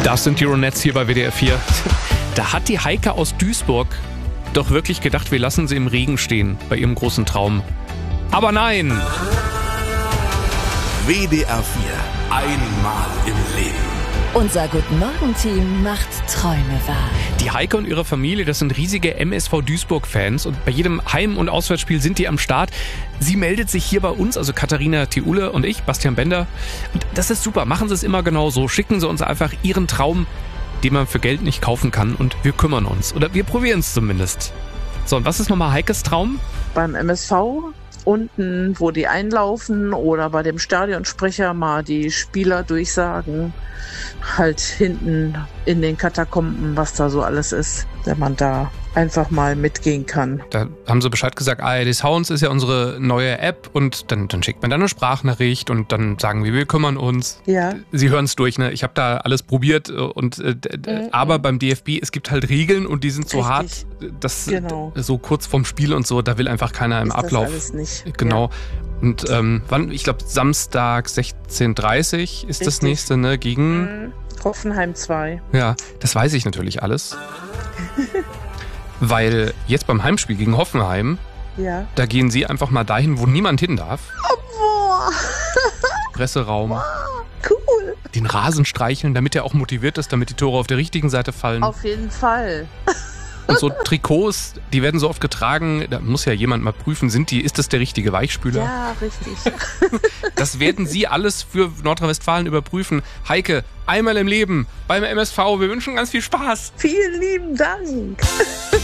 Das sind die Ronettes hier bei WDR 4. Da hat die Heike aus Duisburg doch wirklich gedacht, wir lassen sie im Regen stehen bei ihrem großen Traum. Aber nein! WDR 4. Einmal im Leben. Unser Guten-Morgen-Team macht Träume wahr. Die Heike und ihre Familie, das sind riesige MSV Duisburg-Fans und bei jedem Heim- und Auswärtsspiel sind die am Start. Sie meldet sich hier bei uns, also Katharina Theule und ich, Bastian Bender. Und das ist super, machen Sie es immer genau so. Schicken Sie uns einfach Ihren Traum, den man für Geld nicht kaufen kann, und wir kümmern uns. Oder wir probieren es zumindest. So, und was ist nochmal Heikes Traum? Beim MSV unten, wo die einlaufen, oder bei dem Stadionsprecher mal die Spieler durchsagen. Halt hinten in den Katakomben, was da so alles ist, wenn man da einfach mal mitgehen kann. Da haben sie Bescheid gesagt, ARD Sounds ist ja unsere neue App, und dann schickt man da eine Sprachnachricht und dann sagen wir kümmern uns. Ja. Sie hören es durch, ne? Ich habe da alles probiert und aber beim DFB, es gibt halt Regeln und die sind so hart, dass so kurz vorm Spiel und so, da will einfach keiner im Ablauf. Das alles nicht. Genau. Ja. Und wann? Ich glaube Samstag 16:30 ist das nächste, ne? Gegen Hoffenheim 2. Ja, das weiß ich natürlich alles. Weil jetzt beim Heimspiel gegen Hoffenheim, da gehen sie einfach mal dahin, wo niemand hin darf. Oh, boah. Presseraum. Wow, cool. Den Rasen streicheln, damit er auch motiviert ist, damit die Tore auf der richtigen Seite fallen. Auf jeden Fall. Und so Trikots, die werden so oft getragen, da muss ja jemand mal prüfen, ist das der richtige Weichspüler? Ja, richtig. Das werden Sie alles für Nordrhein-Westfalen überprüfen. Heike, einmal im Leben beim MSV, wir wünschen ganz viel Spaß. Vielen lieben Dank.